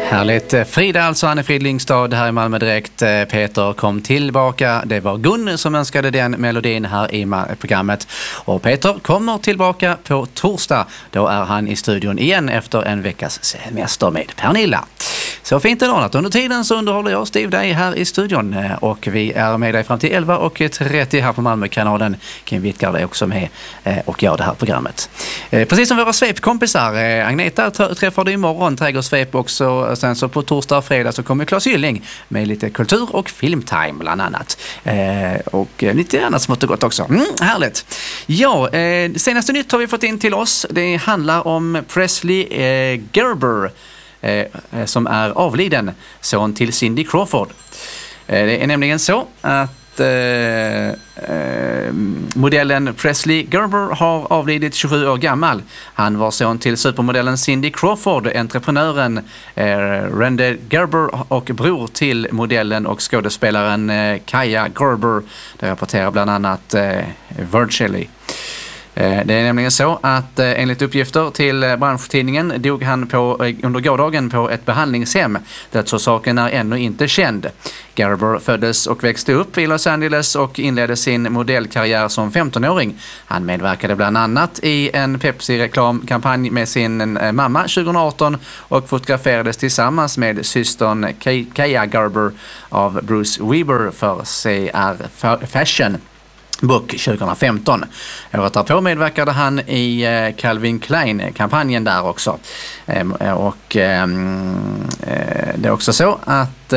Härligt. Frida alltså, Anne Fridlingstad här i Malmö Direkt. Peter kom tillbaka. Det var Gun som önskade den melodin här i programmet. Och Peter kommer tillbaka på torsdag. Då är han i studion igen efter en veckas semester med Pernilla. Så fint det ordnat. Under tiden så underhåller jag Steve dig här i studion. Och vi är med dig fram till 11:30 här på Malmökanalen. Kim Wittgard är också med och gör det här programmet. Precis som våra svepkompisar. Agneta träffar du imorgon, trädgårdssvep också. Sen så på torsdag och fredag så kommer Claes Gylling med lite kultur- och filmtime bland annat. Och lite annat smått och gott också. Härligt. Ja, senaste nytt har vi fått in till oss. Det handlar om Presley Gerber som är avliden, son till Cindy Crawford. Det är nämligen så att modellen Presley Gerber har avlidit 27 år gammal. Han var son till supermodellen Cindy Crawford, entreprenören Randy Gerber och bror till modellen och skådespelaren Kaja Gerber. Det rapporterar bland annat Virtually. Det är nämligen så att enligt uppgifter till branschtidningen dog han under gårdagen på ett behandlingshem. Dödsorsaken är ännu inte känd. Gerber föddes och växte upp i Los Angeles och inledde sin modellkarriär som 15-åring. Han medverkade bland annat i en Pepsi-reklamkampanj med sin mamma 2018 och fotograferades tillsammans med systern Kaja Gerber av Bruce Weber för CR Fashion Book 2015. Året därpå medverkade han i Calvin Klein-kampanjen där också. Och det är också så att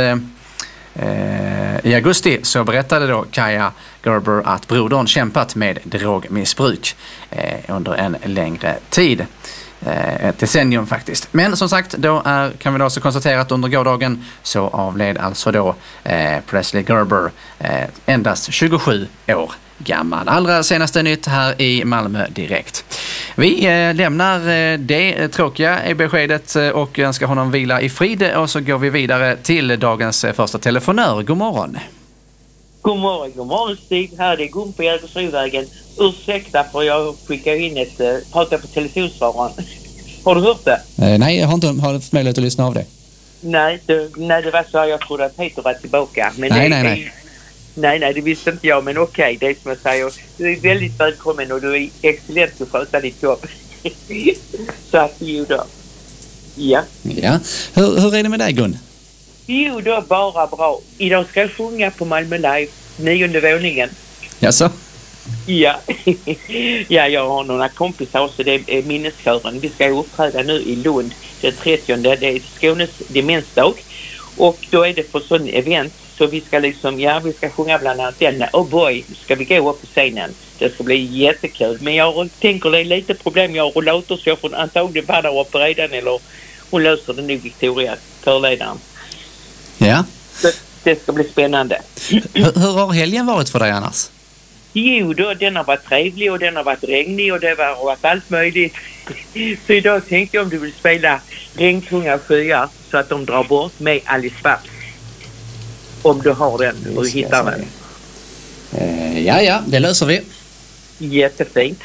i augusti så berättade då Kaja Gerber att brodern kämpat med drogmissbruk under en längre tid. Ett decennium faktiskt. Men som sagt, då kan vi då också konstatera att under gårdagen så avled alltså då Presley Gerber endast 27 år gammal. Allra senaste nytt här i Malmö Direkt. Vi lämnar det tråkiga i beskedet och önskar honom vila i frid, och så går vi vidare till dagens första telefonör. God morgon. God morgon Stig. Här är Gun på Jägersrovägen. Ursäkta för jag skickar in ett prata på telefonsvararen. Har du hört det? Nej, jag har inte haft möjlighet att lyssna av det. Nej, det var så jag trodde att Peter var tillbaka. Men Nej, det visste inte jag, men okej, det är som jag säger. Du är väldigt välkommen och du är excellent att sköta ditt jobb. Så att jo då. Ja. Hur är det med dig, Gun? Jo då, bara bra. Idag ska jag sjunga på Malmö Live, 9:e våningen. Jaså? Ja. Ja, jag har några kompisar också, det är minneskören. Vi ska uppträda nu i Lund den 30:e, det är Skånes demensdag. Och då är det för sån event. Så vi ska vi ska sjunga bland annat den. Oh boy, ska vi gå upp på scenen. Det ska bli jättekul. Men jag tänker det är lite problem. Jag har rollator så jag får antagligen vara där uppe redan. Eller hon löser det nu, Victoria, körledaren. Ja. Så det ska bli spännande. Hur har helgen varit för dig annars? Jo då, den har varit trevlig och den har varit regnig och det har varit allt möjligt. Så idag tänkte jag om du vill spela Regntunga sjöar så att de drar bort med Alice Babs. Om du har den och hittar den. Ja, det löser vi. Jättefint.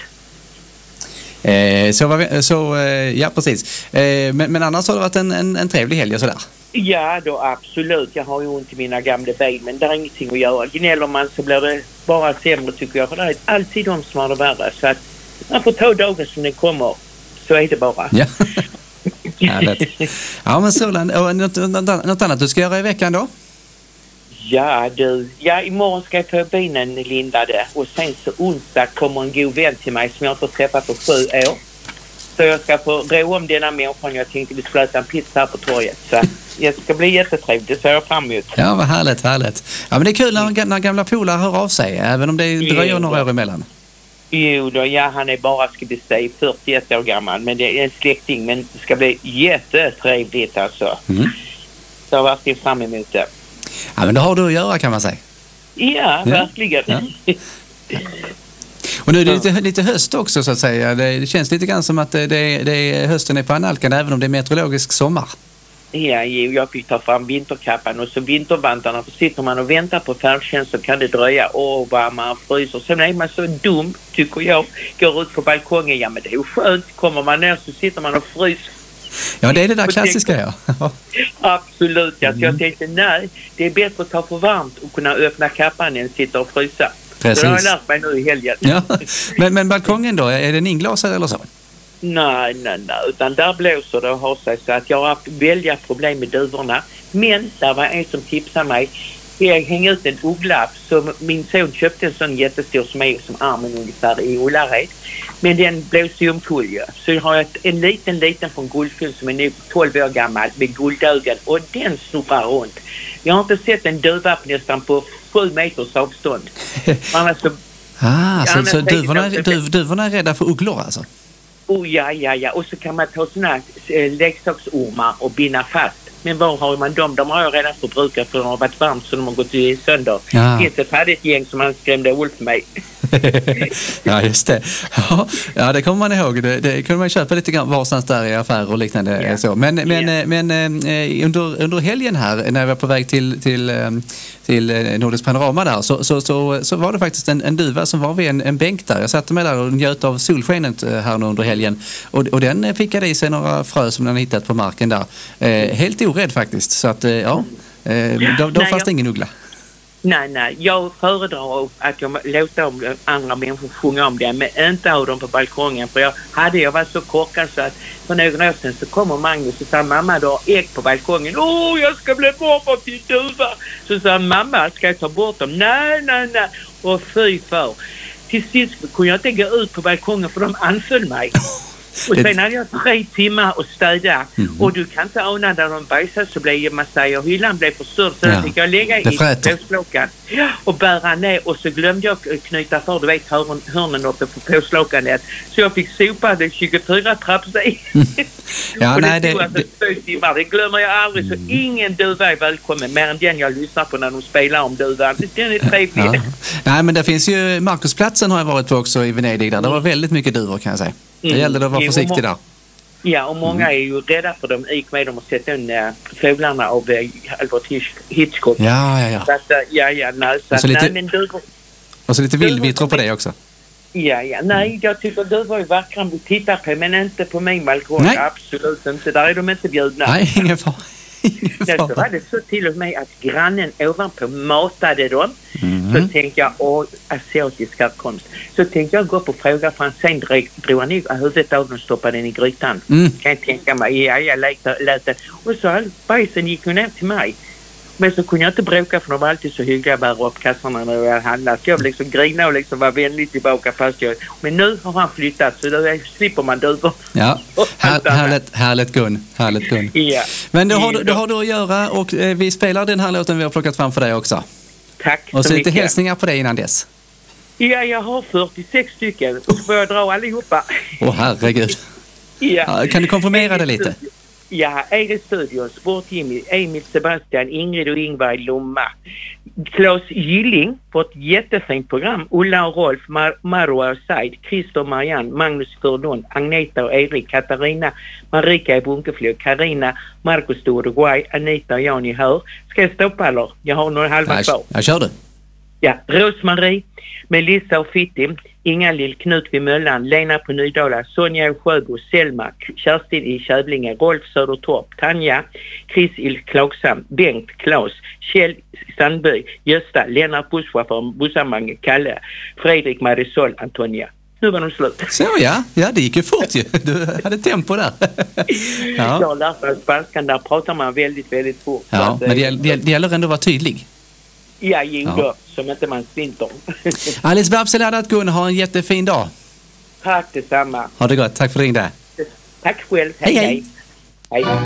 Ja, precis. Men annars har det varit en trevlig helg och sådär. Ja, då absolut. Jag har ju ont i mina gamla ben, men det är ingenting att göra. Gnäller man så blir det bara sämre tycker jag. För det är alltid de som har det värre. Så att man får ta dagen som det kommer. Så är det bara. Ja. Ja, men så något annat du ska göra i veckan då? Ja, imorgon ska jag få benen lindade och sen så onsdag kommer en god vän till mig som jag inte har träffat på 7 år. Så jag ska få rå om denna människan. Jag tänkte vi skulle äta en pizza här på torget. Så det ska bli jättetrevligt, det ser jag fram emot. Ja, vad härligt. Ja, men det är kul när gamla polare hör av sig, även om det dröjer några år emellan. Jo då, han är bara, ska vi säga, 41 år gammal. Men det är en släkting, men det ska bli jättetrevligt alltså. Så jag verkligen fram emot det. Ja, men det har du att göra kan man säga. Ja, verkligen. Ja. Och nu är det lite höst också så att säga. Det känns lite grann som att hösten är på analkan även om det är meteorologisk sommar. Ja, jag fick ta fram vinterkappan och så vintervantarna. För sitter man och väntar på färdtjänst så kan det dröja. Vad man fryser. Sen är man så dum, tycker jag. Går ut på balkongen, ja men det är ju skönt. Kommer man ner så sitter man och fryser. Ja, det är det där klassiska, ja. Absolut, ja. Så jag tänkte nej, det är bättre att ta för varmt och kunna öppna kappan än sitta och frysa. Precis. Det har jag lärt mig nu i helgen. Ja. Men balkongen då, är den inglasad eller så? Nej, utan där blåser det och har sig, så att jag har haft välja problem med duvorna. Men där var en som tipsade mig. Jag hängde ut en uggla som min son köpte, en sån jättestor som är som armen ungefär i Ullared. Men den blåser ju omkull. Så jag har en liten från Guldfjäll som är nu 12 år gammal med guldögon och den snurrar runt. Jag har inte sett en duva nästan på 7 meters avstånd. Så duvorna är rädda för ugglor alltså? Ja. Och så kan man ta såna leksaksormar och binda fast. Men var har man dem? De har jag redan förbrukat för de har varit varmt så de har gått i sönder. Det finns ett färdigt gäng som han skrämde Ulf mig. Ja, just det. Ja, det kommer man ihåg. Det kunde man köpa lite grann varstans där i affärer och liknande. Ja. Så. Men under helgen här, när jag var på väg till Nordisk Panorama där, så var det faktiskt en duva som var vid en bänk där. Jag satte mig där och njöt av solskenet här nu under helgen. Och den pickade i sig några frö som den hittat på marken där. Helt orädd faktiskt. Så att, då fanns det ingen uggla. Nej. Jag föredrar att jag låter andra människor sjunga om det, men inte ha dem på balkongen. För jag var så korkad så att för några år sedan så kommer Magnus och sa mamma, du har ägg på balkongen. Jag ska bli mormor till duva. Så sa mamma, ska jag ta bort dem? Nej. Och fy för. Till sist kunde jag inte gå ut på balkongen för de anföll mig. Och sen hade jag 3 timmar att städa. Och du kan inte ana där de bajsade så blev och hyllan blev förstörd. Så jag fick jag lägga i påslåkan och bära ner. Och så glömde jag knyta för, du vet, hörnen uppe på påslåkanet. Så jag fick sopa det 24 trappsteg. Och det tog alltså 2 timmar. Det glömmer jag aldrig. Så ingen duva är välkommen. Mer än den jag lyssnar på när de spelar om duvan. Den är trevlig. Ja. Nej, men det finns ju Markusplatsen har jag varit på också i Venedig där. Det var väldigt mycket duvor kan jag säga. Det gäller att vara försiktig där. Ja, och många är ju rädda för dem. Gick med dem och sett in fåglarna av Albert Hitchcock. Ja. Så att, och så lite vildvittror på det också. Nej, jag tycker duvor är vackra att titta på, men inte på min balkong. Nej. Absolut inte. Där är de inte bjudna. Nej, ingen fara. Så var det så till och med att grannen ovanpå matade dem. Så tänkte jag, asiatisk härkomst. Så tänkte jag gå upp och fråga, för sen drog han i huvudet av den och stoppade den i grytan. Kan jag tänka mig, jag lät den. Och så all bajsen gick ner till mig. Men så kunde jag inte bråka för de var alltid så hyggliga att bära upp kassarna när jag handlat. Så jag liksom grina och liksom var vänlig tillbaka fast jag... Men nu har han flyttat så då slipper man duvor. Ja, härligt Gun. Ja. Men då har du att göra och vi spelar den här låten vi har plockat fram för dig också. Tack så och så mycket. Lite hälsningar på dig innan dess. Ja, jag har 46 stycken. Och så får jag dra allihopa. Herregud. Ja. Kan du komprimera det lite? Ja, är i studion, Sport-Jimmy, Emil, Sebastian, Ingrid och Ingvar i Lomma. Claes Gilling på ett jättefint program. Ulla och Rolf, Marwa och Said, Christer och Marianne, Magnus Furdon, Agneta och Erik, Katarina, Marika i Bunkeflög, Karina, Marcus i Uruguay, Anita och Jan i Hör. Ska jag stoppa eller? Jag har några halva kvar. Jag kör det. Ja, Rosmarie, Melissa och Fitti, Inga-Lill, Knut vid Möllan, Lena på Nydala, Sonja och Sjöbo, Selma, Kerstin i Kävlinge, Rolf Södertorp, Tanja, Chris i Klagsam, Bengt, Claes, Kjell Sandby, Gösta, Lennart busschaufför, Bussamange, Kalle, Fredrik, Marisol, Antonia. Nu var de slut. Så ja, det gick ju fort ju. Du hade tempo där. Ja. Jag har lärt mig spanskan, där pratar man väldigt, väldigt fort. Ja, men det gäller ändå att vara tydlig. Ja, som inte man svinter. Alice Babseladat Gun, ha en jättefin dag. Tack detsamma. Ha det gott, tack för att du ringde. Tack själv, hej.